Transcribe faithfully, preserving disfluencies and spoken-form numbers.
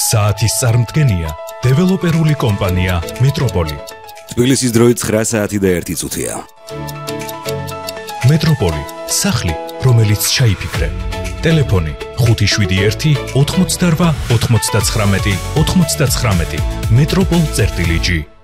საათის წარმდგენია დეველოპერული კომპანია მეტროპოლი. თბილისის დროით ცხრა საათი და ერთი წუთია. მეტროპოლი, სახლი, რომელიც ჩაიფიქრე. ტელეფონი ხუთი შვიდი ერთი ოთხმოცდარვა ოთხმოცდაცხრამეტი ოთხმოცდაცხრამეტი. მეტროპოლ წერტილი ჯი.